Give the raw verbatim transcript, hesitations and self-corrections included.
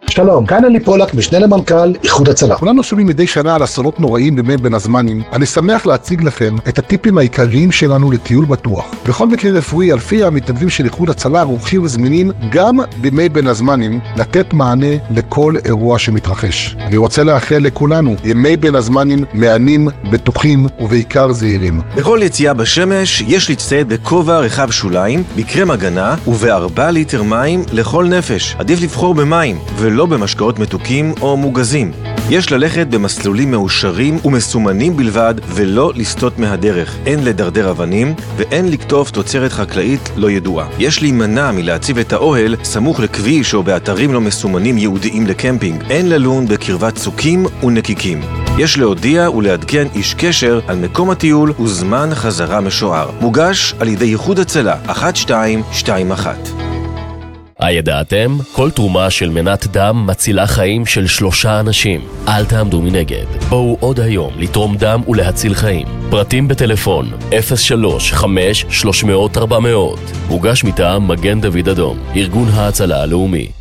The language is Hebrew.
שלום, כאן אלי פולק, משנה למנכ"ל איחוד הצלה. כולנו שומעים מדי שנה על אסונות נוראים בימי בין הזמנים. אני שמח להציג לכם את הטיפים העיקריים שלנו לטיול בטוח. בכל מקרה רפואי, אלפי המתנדבים של איחוד הצלה ערוכים וזמינים גם בימי בין הזמנים לתת מענה לכל אירוע שמתרחש. אני רוצה לאחל לכולנו ימי בין הזמנים מהנים, בטוחים ובעיקר זהירים. בכל יציאה בשמש יש להצטייד בכובע רחב שוליים, בקרם הגנה ובארבע ליטר מים לכל נפש. עדיף לבחור במים ולא במשקאות מתוקים או מוגזים. יש ללכת במסלולים מאושרים ומסומנים בלבד ולא לסטות מהדרך. אין לדרדר אבנים ואין לקטוף תוצרת חקלאית לא ידועה. יש להימנע מלהציב את האוהל סמוך לכביש או באתרים לא מסומנים ייעודיים לקמפינג. אין ללון בקרבת צוקים ונקיקים. יש להודיע ולעדכן איש קשר על מקום הטיול וזמן חזרה משוער. מוגש על ידי איחוד הצלה אחת שתיים שתיים אחת. הידעתם? כל תרומה של מנת דם מצילה חיים של שלושה אנשים. אל תעמדו מנגד. בואו עוד היום לתרום דם ולהציל חיים. פרטים בטלפון אפס שלוש חמש שלוש מאות ארבע מאות. הוגש מטעם מגן דוד אדום, ארגון ההצלה הלאומי.